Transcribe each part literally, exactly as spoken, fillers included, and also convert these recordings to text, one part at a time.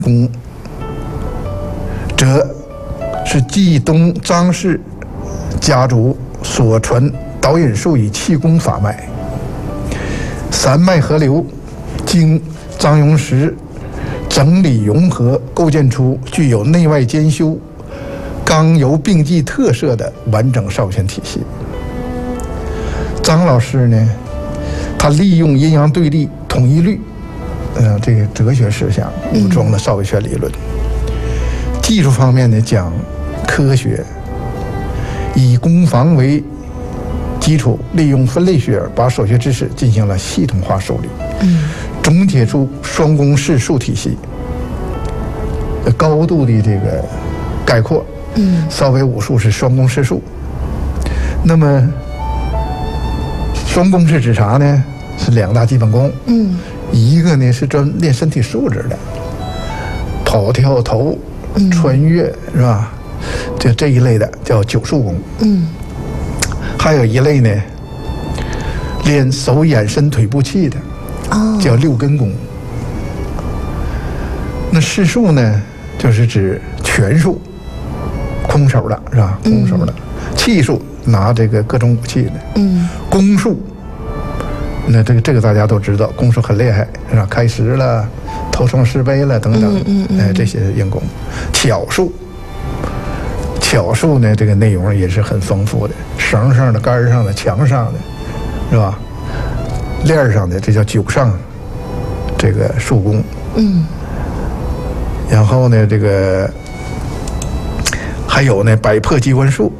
弓，则是冀东张氏家族所传导引术以气功法脉，三脉合流，经张永时整理融合，构建出具有内外兼修、刚柔并济特色的完整少玄体系。张老师呢，他利用阴阳对立、统一律，呃，这个哲学思想，武装了少玄理论。嗯、技术方面呢，讲科学，以攻防为基础，利用分类学把手学知识进行了系统化梳理，嗯，总结出双攻式术体系，高度的这个概括。嗯，稍微武术是双攻式术。那么双攻是指啥呢？是两大基本功。嗯，一个呢是专练身体素质的，跑跳投、穿越，是吧？就这一类的叫九术功。嗯，还有一类呢，练手眼身腿部气的，哦，叫六根功。那式术呢，就是指拳术，空手的是吧？空手的。气术拿这个各种武器的。嗯。弓术，那这个这个大家都知道，弓术很厉害，是吧？开石了，投诚石碑了等等，嗯嗯哎，这些硬功。巧术，巧术呢，这个内容也是很丰富的，绳上的、杆上的、墙上的，是吧？链上的，这叫九上，这个术功。嗯。然后呢，这个还有呢，摆破机关术，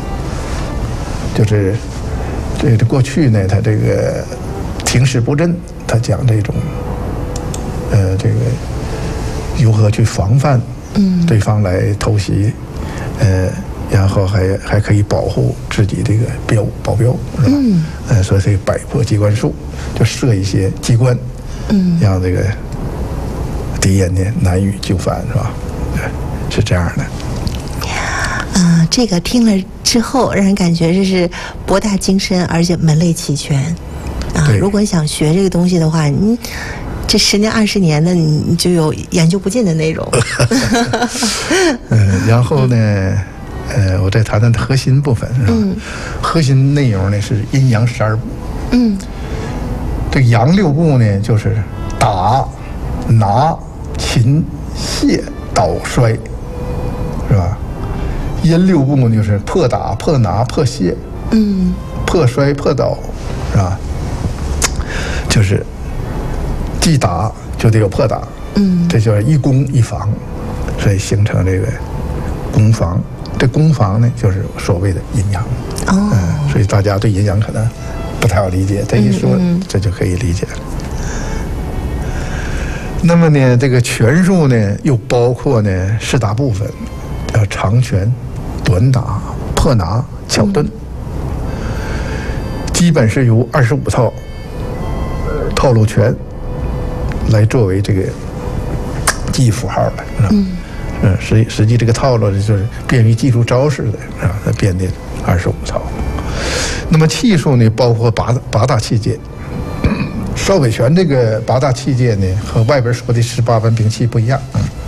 就是这个过去呢，他这个停势布阵，他讲这种，呃，这个如何去防范对方来偷袭，呃，然后还还可以保护自己这个标保镖，是吧？嗯。呃，所以这个摆破机关术，就设一些机关，嗯，让这个敌人呢难以就范，是吧？是这样的。 啊、呃，这个听了之后，让人感觉这是博大精深，而且门类齐全。啊，如果想学这个东西的话，你这十年二十年的，你就有研究不尽的内容。 嗯，然后呢，呃，我再谈谈核心部分，是吧？嗯、核心内容呢是阴阳十二步。嗯，这阳六步呢，就是打、拿、擒、卸、倒、摔，是吧？阴六步呢，就是破打、破拿、破卸，嗯，破摔、破倒，是吧？就是既打就得有破打，嗯，这叫一攻一防，所以形成这个攻防。这攻防呢，就是所谓的阴阳。哦，嗯，所以大家对阴阳可能不太好理解，这一说，嗯嗯这就可以理解了。那么呢，这个拳术呢，又包括呢四大部分，叫长拳、短打、破拿、巧遁，基本是由二十五套套路拳来作为这个记忆符号的，是吧？嗯，嗯，实际实际这个套路就是便于记住招式的，是吧？它编的二十五套。那么气术呢，包括八八大气界。少北拳这个八大气界呢，和外边说的十八般兵器不一样。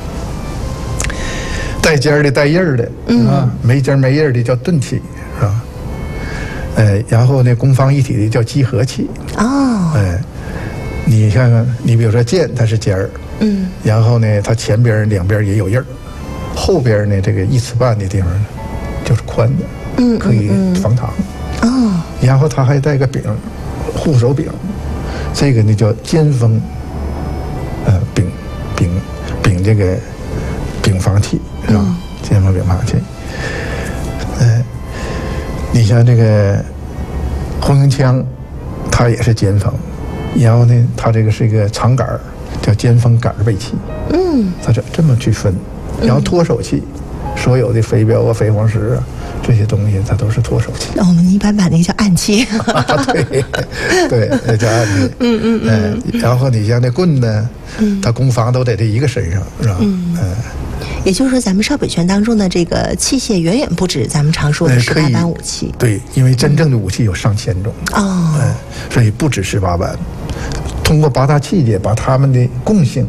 带尖儿的、带印儿的，啊，没尖没印儿的叫钝器，是吧？呃，然后呢，攻防一体的叫集合器。哦。哎，你看看，你比如说剑，它是尖儿，嗯，然后呢，它前边两边也有印儿，后边呢，这个一尺半的地方呢，就是宽的，嗯，可以防膛。哦。然后它还带个柄，护手柄。这个呢叫尖锋，呃，柄柄柄这个柄防器，是吧？嗯、尖锋柄防器。呃，你像这个红缨枪，它也是尖锋，然后呢，它这个是一个长杆儿，叫尖锋杆儿背器。嗯，它这这么去分，然后脱手器，所有的飞镖啊、飞黄石啊。这些东西它都是脱手器。 我们一般把那个叫暗器。 啊、对，对，那叫暗器。嗯嗯嗯、呃。然后你像那棍呢，嗯，它攻防都得这一个身上，是吧？嗯。呃、 也就是说，咱们少北拳当中的这个器械远远不止咱们常说的十八般武器。 对，因为真正的武器有上千种。哦。嗯、呃，所以不止十八般。通过八大器界，把它们的共性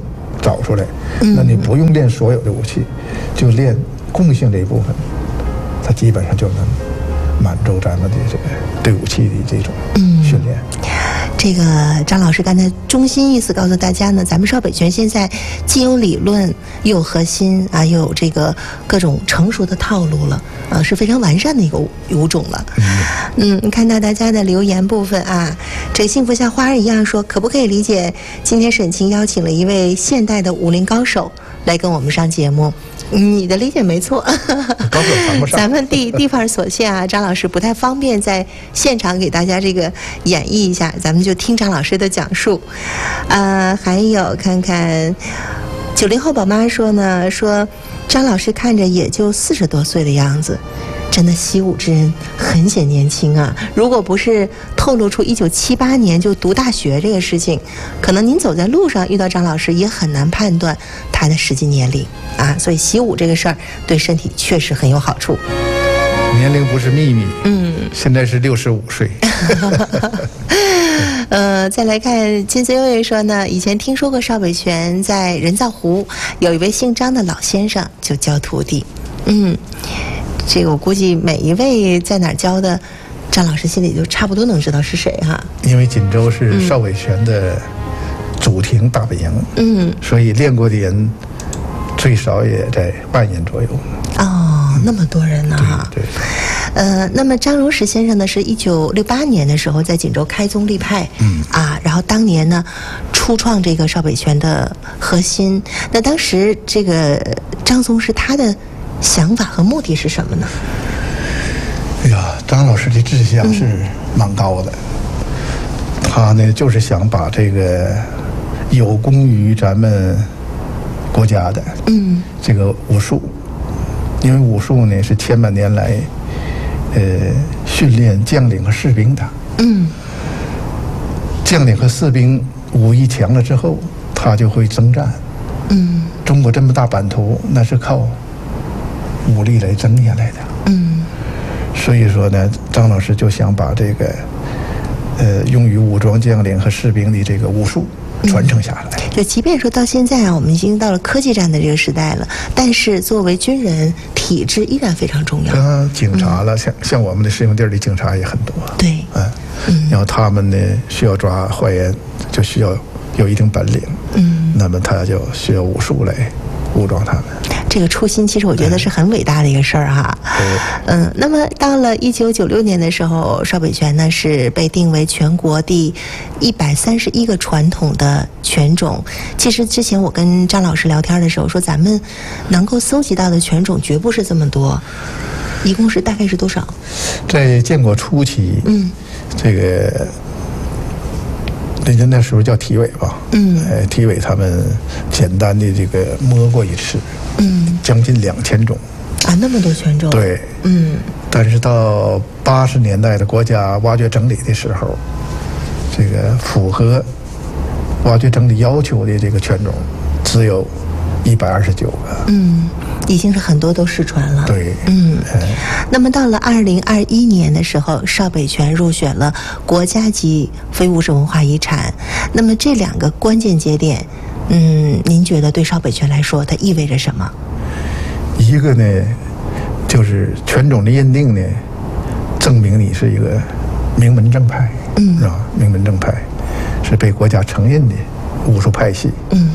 找出来。那你不用练所有的武器，就练共性这一部分，它基本上就能满足咱们的这个对武器的这种训练。 嗯，这个张老师刚才中心意思告诉大家呢，咱们邵北拳现在既有理论，又有核心啊，又有这个各种成熟的套路了，啊，是非常完善的一个武种了。嗯，嗯，看到大家的留言部分啊，这个幸福像花儿一样说，可不可以理解今天沈清邀请了一位现代的武林高手来跟我们上节目？你的理解没错， 高手谈不上。 咱们地地方所限啊，张老师不太方便在现场给大家这个演绎一下，咱们就听张老师的讲述。呃，还有看看九零后宝妈说呢，说张老师看着也就四十多岁的样子，真的习武之人很显年轻啊！如果不是透露出一九七八年就读大学这个事情，可能您走在路上遇到张老师也很难判断他的实际年龄啊。所以习武这个事儿对身体确实很有好处。 年龄不是秘密， 嗯， 现在是六十五岁。 呃，再来看金子悠悠说呢，以前听说过邵北拳在人造湖有一位姓张的老先生就教徒弟，嗯。这个我估计每一位在哪儿教的，张老师心里就差不多能知道是谁哈。 因为锦州是邵北拳的主庭大本营，嗯，所以练过的人最少也在万人左右。 哦，那么多人呢哈。 对。对呃，那么张荣实先生呢，是一九六八年的时候在锦州开宗立派，嗯啊，然后当年呢初创这个邵北拳的核心。那当时这个张宗师他的想法和目的是什么呢？ 哎呀，张老师的志向是蛮高的，嗯、他呢就是想把这个有功于咱们国家的，嗯，这个武术，因为武术呢是千百年来，呃，训练将领和士兵的，嗯，将领和士兵武艺强了之后，他就会征战，嗯，中国这么大版图，那是靠武力来争下来的，嗯，所以说呢，张老师就想把这个，呃，用于武装将领和士兵的这个武术传承下来。 就即便说到现在啊，我们已经到了科技战的这个时代了，但是作为军人，体质依然非常重要。 嗯，警察了，嗯、像像我们的师兄弟的警察也很多。 对， 嗯，嗯然后他们呢需要抓坏人，就需要有一定本领，嗯，那么他就需要武术来武装他们。 这个初心其实我觉得是很伟大的一个事儿哈。嗯, 嗯，那么到了一九九六年的时候，邵北拳呢是被定为全国第一百三十一个传统的拳种。其实之前我跟张老师聊天的时候说，咱们能够搜集到的拳种绝不是这么多，一共是大概是多少？ 在建国初期，嗯，这个人家那时候叫体委吧，嗯，呃，体委他们简单的这个摸过一次，嗯，将近两千种啊，那么多拳种。 对，嗯，但是到八十年代的国家挖掘整理的时候，这个符合挖掘整理要求的这个拳种只有一百二十九个，嗯， 已经是很多都失传了。 对， 嗯，那么到了二零二一年的时候，邵北拳入选了国家级非物质文化遗产。那么这两个关键节点，嗯，您觉得对邵北拳来说，它意味着什么？ 一个呢，就是拳种的认定呢，证明你是一个名门正派，嗯，是吧？名门正派是被国家承认的武术派系，嗯。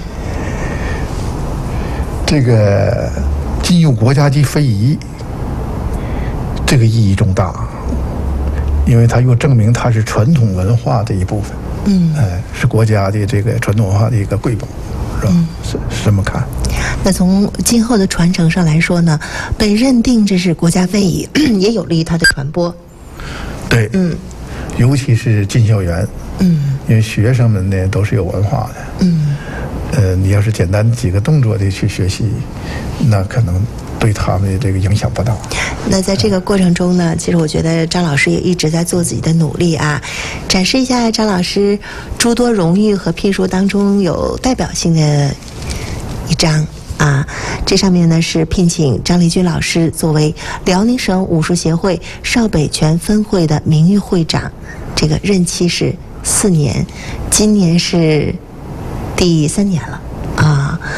这个进入国家级非遗，这个意义重大，因为它又证明它是传统文化的一部分，嗯，呃，是国家的这个传统文化的一个瑰宝，是吧？嗯、是是这么看。 那从今后的传承上来说呢，被认定这是国家非遗，也有利于它的传播。 对，嗯，尤其是进校园，嗯，因为学生们呢都是有文化的，嗯。呃，你要是简单几个动作的去学习，那可能对他们的这个影响不大。 那在这个过程中呢，其实我觉得张老师也一直在做自己的努力啊，展示一下张老师诸多荣誉和聘书当中有代表性的一张啊，这上面呢是聘请张立军老师作为辽宁省武术协会邵北拳分会的名誉会长，这个任期是四年，今年是第三年了啊，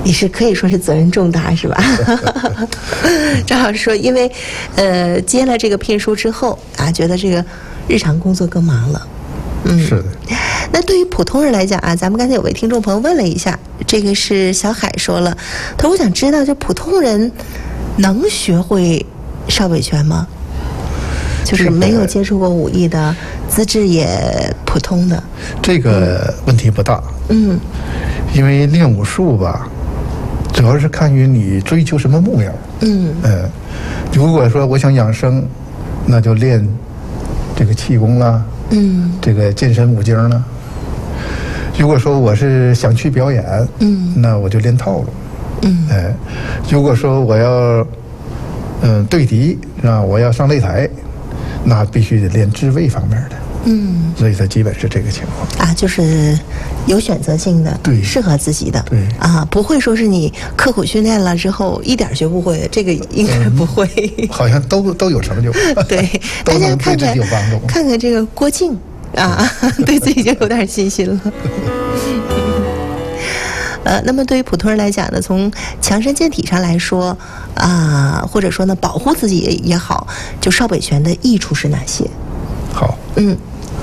也是可以说是责任重大，是吧？张老师说，因为呃接了这个聘书之后啊，觉得这个日常工作更忙了。 嗯，是的。 那对于普通人来讲啊，咱们刚才有位听众朋友问了一下，这个是小海说了，他说我想知道，就普通人能学会少北拳吗？就是没有接触过武艺的，资质也普通的， 这个问题不大。嗯，因为练武术吧，主要是看于你追求什么目标。嗯，呃，如果说我想养生，那就练这个气功啦，嗯，这个健身五经啦。如果说我是想去表演，嗯，那我就练套路。嗯，哎，如果说我要嗯对敌啊，我要上擂台。那必须得练智慧方面的，嗯，所以它基本是这个情况啊，就是有选择性的， 对， 适合自己的， 对啊，不会说是你刻苦训练了之后一点学不会，这个应该不会， 嗯、好像都都有成就， 对， 都能对自己有帮助。 看看这个郭靖啊，对自己已经有点信心了。呃，那么对于普通人来讲呢，从强身健体上来说，啊、呃，或者说呢，保护自己也也好，就少北拳的益处是哪些？ 好， 嗯，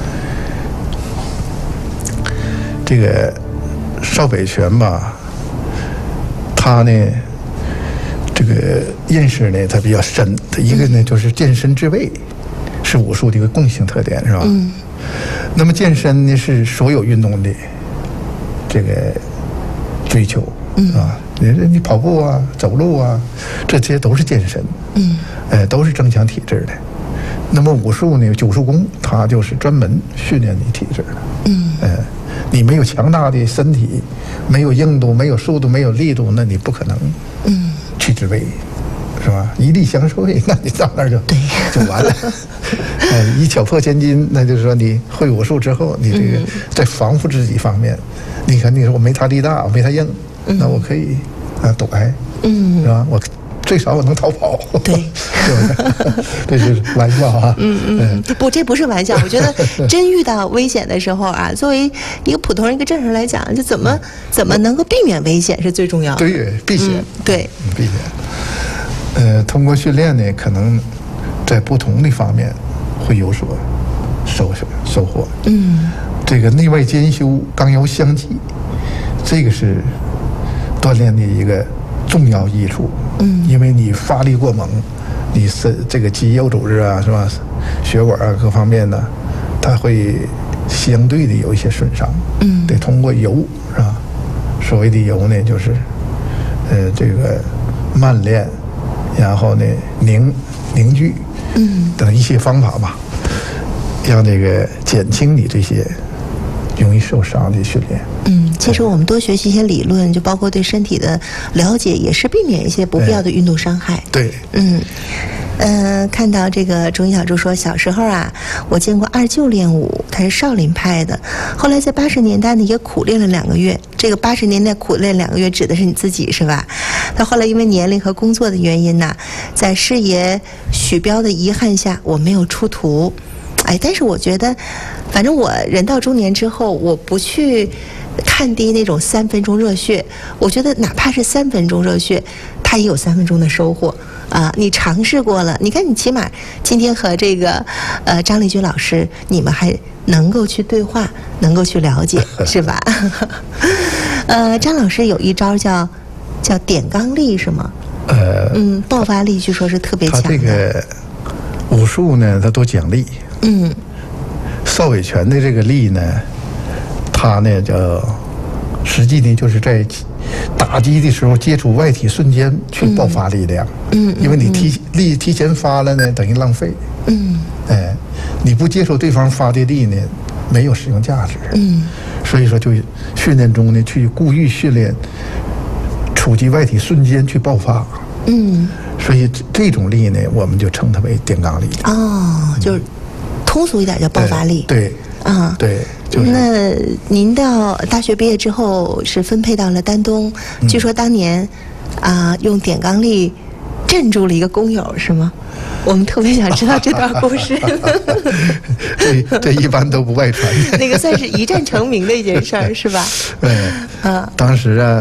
这个少北拳吧，它呢，这个认识呢，它比较深。它一个呢，就是健身自卫，是武术的一个共性特点，是吧？嗯。那么健身呢，是所有运动的这个追求，嗯啊，你你跑步啊、走路啊，这些都是健身，嗯，呃，都是增强体质的。那么武术呢，武术功它就是专门训练你体质的，嗯，呃，你没有强大的身体，没有硬度，没有速度，没有力度，那你不可能，嗯，去自卫，是吧？一力相随，那你到那儿就就完了。呃，一巧破千金，那就是说你会武术之后，你这个在防护自己方面。你看，你说我没他力大，我没他硬，嗯、那我可以啊躲开，嗯，是吧？我最少我能逃跑， 对， 是不是？这是玩笑啊， 嗯嗯，嗯不，这不是玩笑。我觉得真遇到危险的时候啊，作为一个普通人、一个正常人来讲，就怎么、嗯、怎么能够避免危险是最重要的。 对，避险， 嗯、对、 嗯，避险。呃，通过训练呢，可能在不同的方面会有所收收获。嗯。这个内外兼修，刚柔相济，这个是锻炼的一个重要益处。嗯，因为你发力过猛，你是这个肌肉组织啊，是吧？血管啊，各方面呢，它会相对的有一些损伤。嗯，得通过游，是吧？所谓的游呢，就是呃这个慢练，然后呢凝凝聚，嗯，等一些方法吧，让这个减轻你这些容易受伤的训练。 嗯，其实我们多学习一些理论，就包括对身体的了解，也是避免一些不必要的运动伤害。 对， 嗯。呃，看到这个钟小柱说，小时候啊，我见过二舅练武，他是少林派的。后来在八十年代呢，也苦练了两个月。这个八十年代苦练两个月，指的是你自己是吧？他后来因为年龄和工作的原因呢，在师爷许彪的遗憾下，我没有出徒。哎，但是我觉得，反正我人到中年之后，我不去看低那种三分钟热血。我觉得哪怕是三分钟热血，它也有三分钟的收获。啊，你尝试过了，你看你起码今天和这个呃张丽君老师，你们还能够去对话，能够去了解，是吧？呃，张老师有一招叫叫点钢力，是吗？呃，嗯，爆发力据说是特别强的。 他这个武术呢，它都讲力。嗯，少北拳的这个力呢，它呢叫实际呢就是在打击的时候接触外体瞬间去爆发力量。嗯，因为你提力提前发了呢，等于浪费。嗯，哎，你不接受对方发的力呢，没有使用价值。嗯，所以说就训练中呢，去故意训练触及外体瞬间去爆发。嗯，所以这种力呢，我们就称它为点钢力。 哦，就是通俗一点叫爆发力。 对，啊，对。就是、 那您到大学毕业之后是分配到了丹东，嗯、据说当年啊、呃、用点钢力镇住了一个工友，是吗？我们特别想知道这段故事。 这这一般都不外传。 那个算是一战成名的一件事儿，是吧？ 对，啊，当时啊，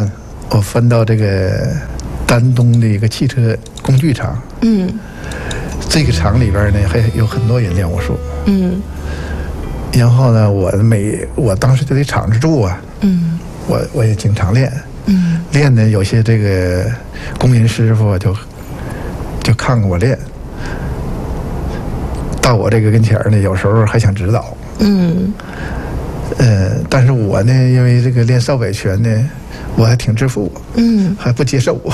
我分到这个丹东的一个汽车工具厂。嗯，这个厂里边呢还有很多人练武术。嗯，然后呢，我每我当时就得厂子住啊。嗯，我我也经常练。嗯，练呢有些这个工人师傅就就看看我练，到我这个跟前呢，有时候还想指导。嗯，呃，但是我呢，因为这个练少北拳呢，我还挺自负，嗯，还不接受。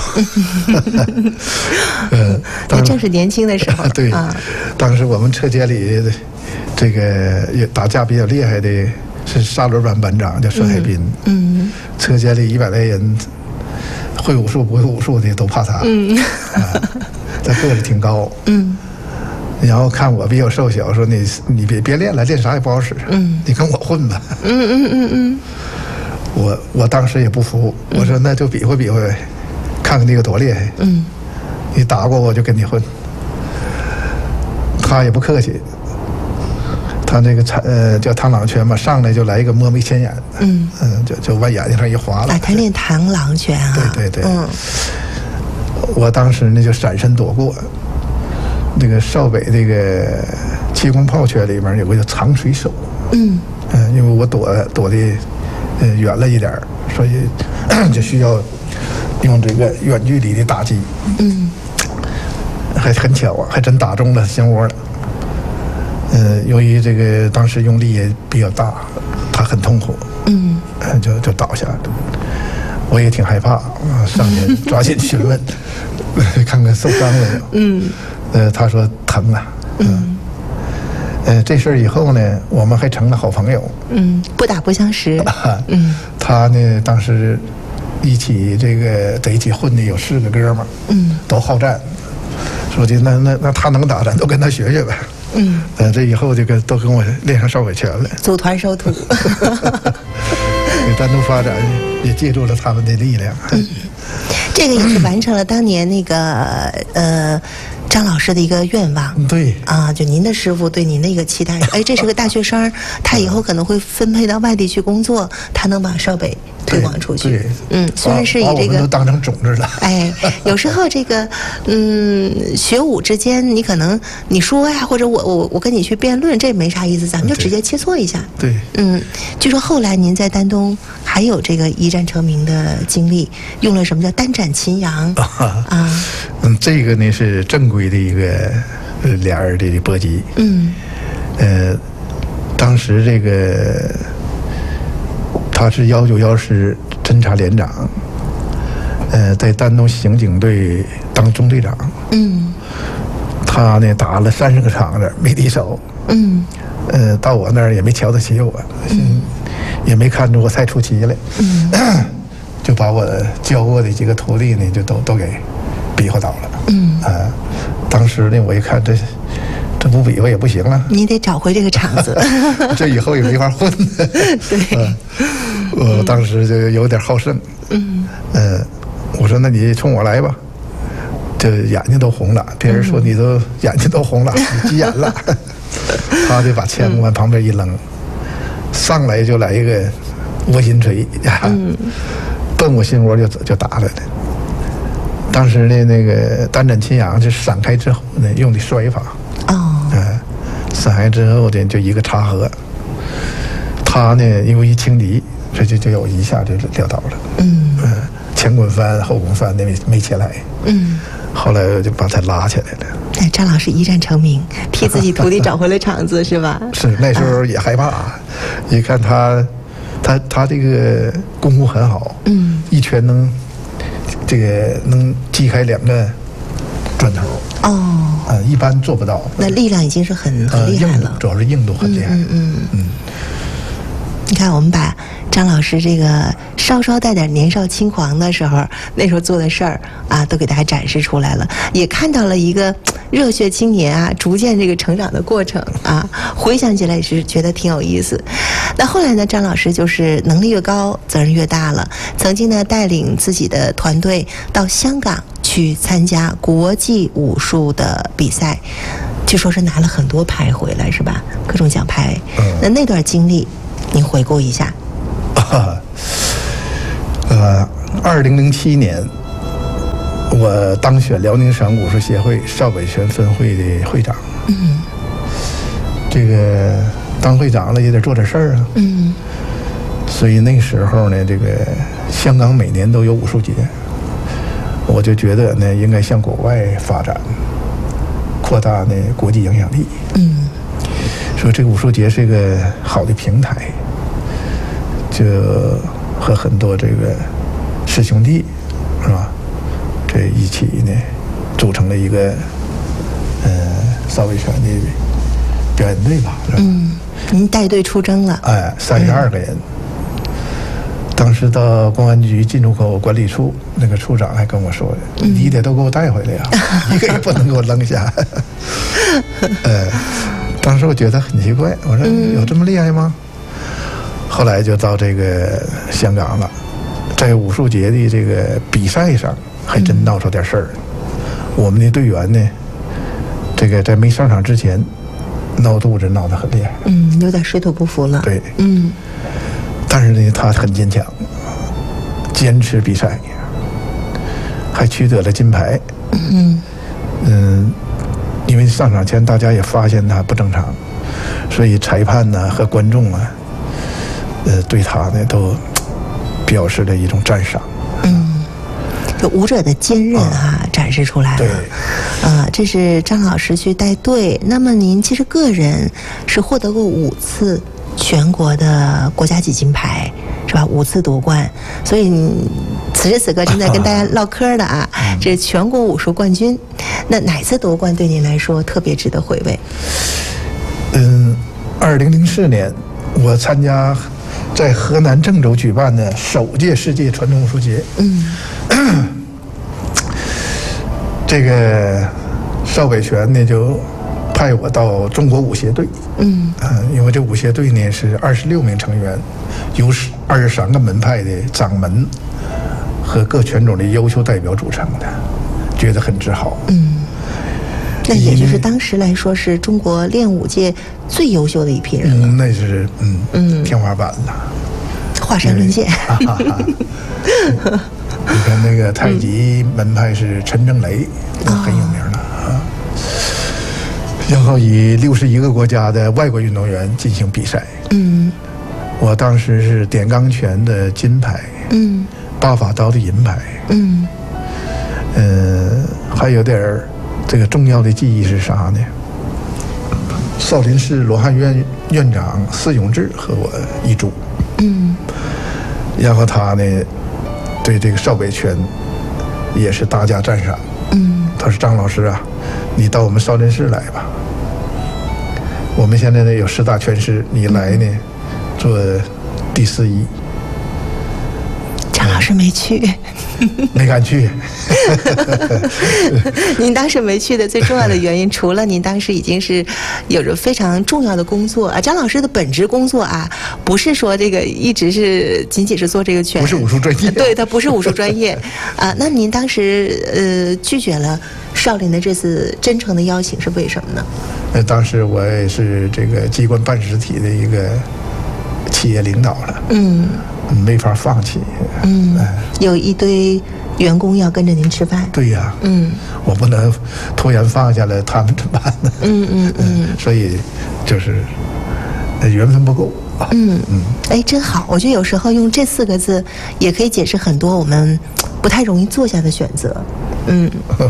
呃，那正是年轻的时候。 对，啊、当时我们车间里这个打架比较厉害的是沙轮班班长，叫孙海滨。嗯，车间里一百来人，会武术不会武术的都怕他。嗯，啊，他个子挺高。嗯。然后看我比较瘦小，说你你别别练了，练啥也不好使。嗯，你跟我混吧。嗯嗯嗯嗯。我我当时也不服，我说那就比划比划呗，看看你有多厉害。嗯，你打过我就跟你混。他也不客气，他那个呃叫螳螂拳嘛，上来就来一个摸眉牵眼。嗯嗯，就就往眼睛上一划了。 啊，他练螳螂拳啊。 对对对。嗯。我当时呢就闪身躲过。这个邵北这个气功炮拳里面有个叫长水手，嗯嗯，因为我躲躲的呃远了一点，所以就需要用这个远距离的打击，嗯，还很巧啊，还真打中了心窝了。呃，由于这个当时用力也比较大，他很痛苦，嗯，就就倒下了。我也挺害怕，上去抓紧询问，看看受伤了没有，嗯。呃，他说疼啊，嗯，呃，这事儿以后呢，我们还成了好朋友， 嗯，不打不相识， 啊、嗯，他呢，当时一起这个在一起混的有四个哥们儿，嗯，都好战，说的那那那他能打，咱都跟他学学呗，嗯，呃，这以后就跟都跟我练上少北拳了， 组团收徒， 单独发展也借助了他们的力量，嗯， 这个也是完成了当年那个呃。张老师的一个愿望， 对啊，就您的师傅对您的一个期待，哎，这是个大学生，他以后可能会分配到外地去工作，他能把少北推广出去。嗯，虽然是以这个都当成种子了。 哎，有时候这个嗯，学武之间，你可能你说呀，或者我我我跟你去辩论，这没啥意思，咱们就直接切磋一下。 对， 嗯，据说后来您在丹东还有这个一战成名的经历，用了什么叫单斩秦阳啊？啊嗯，这个呢是正规的一个呃俩人的搏击。嗯，呃，当时这个他是幺九幺师侦察连长，呃，在丹东刑警队当中队长。嗯，他呢打了三十个场子没敌手。嗯，呃，到我那儿也没瞧得起我，嗯，也没看出我太出奇来。嗯，就把我教过的几个徒弟呢，就都都给比划倒了。嗯，啊、呃，当时呢，我一看这这不比划也不行了， 你得找回这个场子， 这以后也没法混。 对、呃， 我当时就有点好胜。嗯，呃，我说那你冲我来吧，这眼睛都红了，别人说你都眼睛都红了，你急眼了。他就把枪往旁边一扔，上来就来一个窝心锤呀，嗯、奔我心窝就就打来了。当时呢，那个单斩秦阳是闪开之后呢，用的摔法。哦。呃，闪开之后呢，就一个插合。他呢，因为一轻敌，所以就就有一下就撂倒了。嗯。呃，前滚翻、后滚翻的没没起来。嗯。后来就把他拉起来了。 哎，张老师一战成名，替自己徒弟找回了场子，是吧？ 是，那时候也害怕，啊、一看他，他他这个功夫很好，嗯，一拳能。这个能击开两个砖头哦，呃，一般做不到。 那力量已经是很很厉害了， 呃、主要是硬度很厉害。嗯嗯嗯。 你看，我们把张老师这个稍稍带点年少轻狂的时候，那时候做的事儿啊，都给大家展示出来了，也看到了一个热血青年啊，逐渐这个成长的过程啊，回想起来也是觉得挺有意思。那后来呢，张老师就是能力越高，责任越大了。曾经呢，带领自己的团队到香港去参加国际武术的比赛，据说是拿了很多牌回来，是吧？各种奖牌。嗯、那那段经历，您回顾一下。 啊，呃， 二零零七年，我当选辽宁省武术协会邵北泉分会的会长。嗯，这个当会长了也得做点事儿啊。嗯，所以那时候呢，这个香港每年都有武术节，我就觉得呢，应该向国外发展，扩大呢国际影响力。嗯，说这个武术节是一个好的平台，就和很多这个师兄弟，是吧？这一起呢，组成了一个呃邵北泉的表演队吧，是吧？嗯， 您带队出征了。 哎，三十二个人。嗯，当时到公安局进出口管理处，那个处长还跟我说的：“嗯、你得都给我带回来呀、啊，一个也不能给我扔下。”呃，当时我觉得很奇怪，我说有这么厉害吗？后来就到这个香港了，在武术节的这个比赛上，还真闹出点事儿。我们的队员呢，这个在没上场之前，闹肚子闹得很厉害， 嗯，有点水土不服了。 对，嗯。但是呢，他很坚强，坚持比赛，还取得了金牌。嗯嗯，因为上场前大家也发现他不正常，所以裁判呢和观众啊，呃，对他呢都表示了一种赞赏。 嗯，就武者的坚韧啊，啊展示出来了。 对， 啊，这是张老师去带队。那么您其实个人是获得过五次全国的国家级金牌，是吧？五次夺冠，所以你此时此刻正在跟大家唠嗑的啊，啊这是全国武术冠军。那哪次夺冠对您来说特别值得回味？ 嗯，二零零四年我参加在河南郑州举办的首届世界传统武术节。嗯，这个邵北泉呢就派我到中国武协队。嗯，呃，因为这武协队呢是二十六名成员，由二十三个门派的掌门和各拳种的优秀代表组成的，觉得很自豪。嗯， 那也就是当时来说是中国练武界最优秀的一批人了。 嗯，那是嗯嗯天花板了， 华山论剑。 啊哈哈你看那个太极门派是陈正雷，嗯、很有名了啊。然后以六十一个国家的外国运动员进行比赛。嗯，我当时是点钢拳的金牌，嗯，八法刀的银牌，嗯，呃，还有点儿这个重要的记忆是啥呢？少林寺罗汉院院长释永志和我一组，嗯，然后他呢对这个邵北泉也是大加赞赏，嗯，他说张老师啊，你到我们少林寺来吧。我们现在呢有十大拳师，你来呢做第四仪。 张老师没去， 没敢去。 您当时没去的最重要的原因，除了您当时已经是有着非常重要的工作啊，张老师的本职工作啊，不是说这个一直是仅仅是做这个拳， 不是武术专业， 对，他不是武术专业啊。那您当时呃拒绝了少林的这次真诚的邀请，是为什么呢？ 呃，当时我也是这个机关办实体的一个企业领导了，嗯，没法放弃， 嗯，呃、有一堆员工要跟着您吃饭， 对呀，嗯，我不能突然放下了，他们怎么办呢？嗯嗯嗯，所以就是缘分不够。 嗯嗯，哎，真好，我觉得有时候用这四个字也可以解释很多我们不太容易做下的选择，嗯。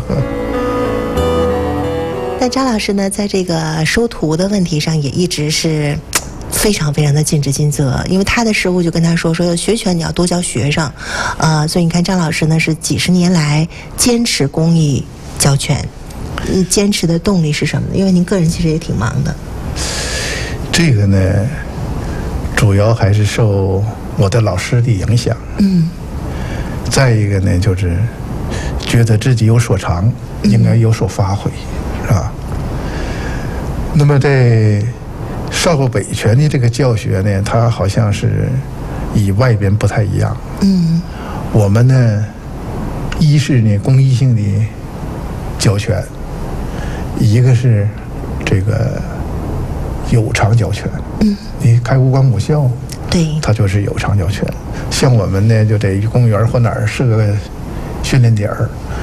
但张老师呢，在这个收徒的问题上也一直是非常非常的尽职尽责，因为他的师傅就跟他说说学拳你要多教学生，呃，所以你看张老师呢是几十年来坚持公益教拳，嗯，坚持的动力是什么呢？因为您个人其实也挺忙的。 这个呢，主要还是受我的老师的影响，嗯，再一个呢就是觉得自己有所长，应该有所发挥。嗯是吧？那么在邵北拳的这个教学呢，它好像是与外边不太一样。嗯，我们呢，一是呢公益性的教拳，一个是这个有偿教拳。嗯，你开武馆武校， 对， 它就是有长脚犬。像我们呢，就得公园或哪儿设个训练点儿，